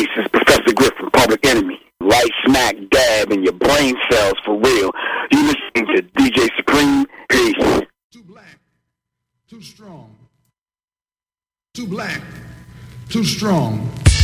Peace. It's Professor Griff from Public Enemy. Right smack dab in your brain cells for real. You listening to DJ Supreme. Peace. Too black, too strong. Too black, too strong.